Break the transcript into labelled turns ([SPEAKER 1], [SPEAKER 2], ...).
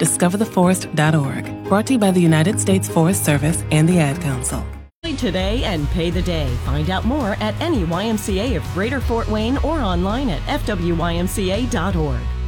[SPEAKER 1] discovertheforest.org. Brought to you by the United States Forest Service and the Ad Council.
[SPEAKER 2] Today and pay the day. Find out more at any YMCA of Greater Fort Wayne or online at fwymca.org.